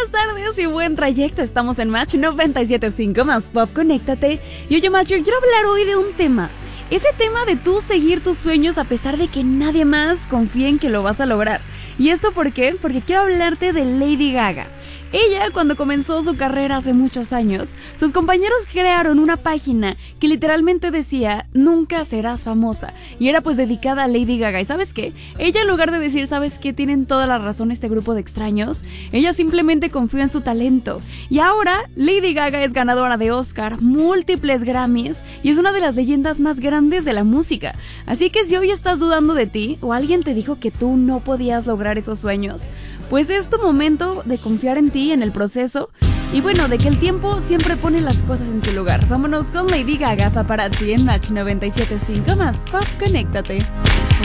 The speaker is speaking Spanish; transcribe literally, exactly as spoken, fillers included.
buenas tardes y buen trayecto. Estamos en Match noventa y siete punto cinco más Pop, conéctate. Y oye, Match, yo quiero hablar hoy de un tema. Ese tema de tú seguir tus sueños a pesar de que nadie más confíe en que lo vas a lograr. ¿Y esto por qué? Porque quiero hablarte de Lady Gaga. Ella, cuando comenzó su carrera hace muchos años, sus compañeros crearon una página que literalmente decía, nunca serás famosa. Y era pues dedicada a Lady Gaga. ¿Y sabes qué? Ella, en lugar de decir, ¿sabes qué? Tienen toda la razón este grupo de extraños, ella simplemente confió en su talento. Y ahora, Lady Gaga es ganadora de Oscar, múltiples Grammys, y es una de las leyendas más grandes de la música. Así que si hoy estás dudando de ti, o alguien te dijo que tú no podías lograr esos sueños, pues es tu momento de confiar en ti, en el proceso, y bueno, de que el tiempo siempre pone las cosas en su lugar. Vámonos con Lady Gaga, Paparazzi en Match noventa y siete punto cinco más Pop, conéctate.